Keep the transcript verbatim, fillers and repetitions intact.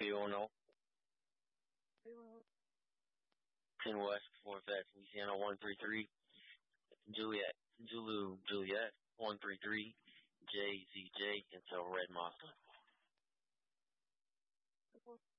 B one zero. ten West, Fort Fat, Louisiana, one three three. Juliet, Zulu, Juliet, one three three. J Z J until Red Monster.